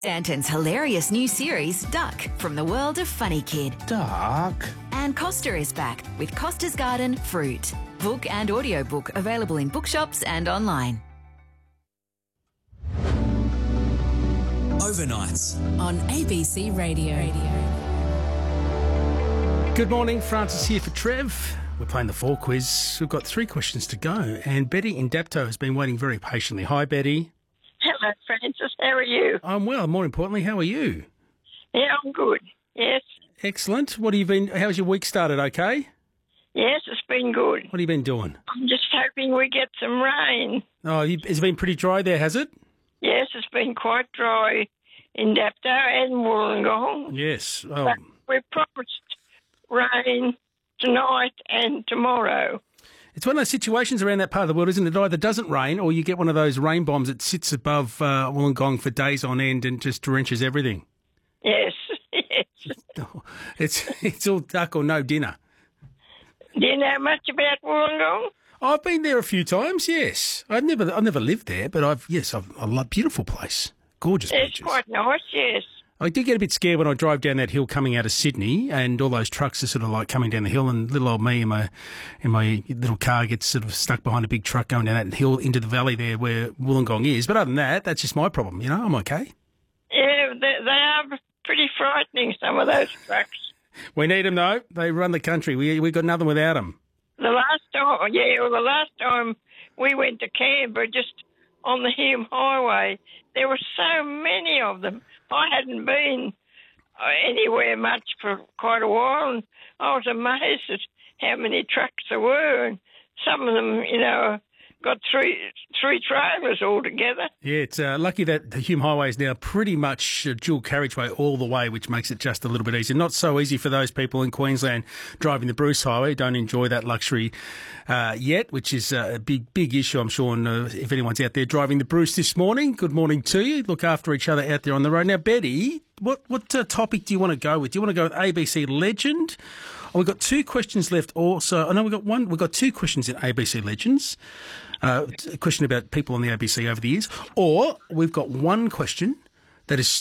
Stanton's hilarious new series, Duck, from the world of Funny Kid. Duck. And Costa is back with Costa's Garden Fruit. Book and audiobook available in bookshops and online. Overnights on ABC Radio. Good morning, Francis here for Trev. We're playing the 4 quiz. We've got 3 questions to go, and Betty in Dapto has been waiting very patiently. Hi, Betty. Hello, Francis. How are you? I'm well. More importantly, how are you? Yeah, I'm good. Yes. Excellent. What have you been? How's your week started? Okay. Yes, it's been good. What have you been doing? I'm just hoping we get some rain. Oh, has it been pretty dry there? Has it? Yes, it's been quite dry in Dapto and Wollongong. Yes. Oh. But we're promised rain tonight and tomorrow. It's one of those situations around that part of the world, isn't it? It either doesn't rain or you get one of those rain bombs that sits above Wollongong for days on end and just drenches everything. Yes, yes. It's all duck or no dinner. Do you know much about Wollongong? I've been there a few times, yes. I've never lived there, but I love beautiful place. Gorgeous beaches. It's quite nice, yes. I did get a bit scared when I drove down that hill coming out of Sydney, and all those trucks are sort of like coming down the hill, and little old me in my little car gets sort of stuck behind a big truck going down that hill into the valley there where Wollongong is. But other than that, that's just my problem. You know, I'm okay. Yeah, they are pretty frightening, some of those trucks. We need them though. They run the country. We got nothing without them. The last time we went to Canberra, just on the Hume Highway, there were so many of them. I hadn't been anywhere much for quite a while, and I was amazed at how many trucks there were, and some of them, got three trailers altogether. Yeah, it's lucky that the Hume Highway is now pretty much a dual carriageway all the way, which makes it just a little bit easier. Not so easy for those people in Queensland driving the Bruce Highway, don't enjoy that luxury yet, which is a big issue, I'm sure, and, if anyone's out there driving the Bruce this morning, good morning to you. Look after each other out there on the road. Now, Betty, what topic do you want to go with? Do you want to go with ABC Legend? Oh, we've got 2 questions left also. I know we've got 2 questions in ABC Legends. A question about people on the ABC over the years. Or we've got 1 question that is